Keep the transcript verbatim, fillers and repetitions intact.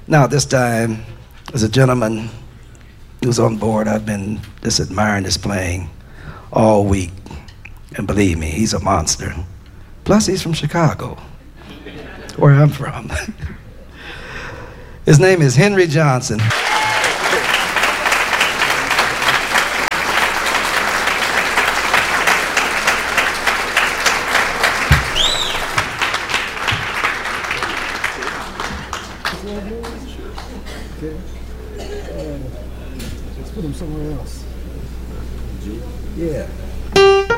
Now, this time, as a gentleman who's on board, I've been just admiring his playing all week. And believe me, he's a monster. Plus, he's from Chicago, where I'm from. His name is Henry Johnson. Okay. Uh, let's put him somewhere else. Yeah.